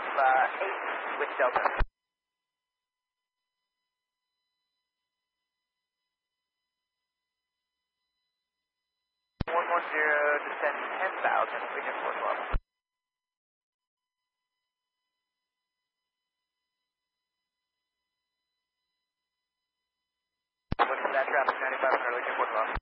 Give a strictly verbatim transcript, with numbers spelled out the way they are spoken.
of uh, eight with Delta. one one zero, descend ten thousand, Wind four twelve. Looking for that traffic, ninety-five hundred, Wind four twelve.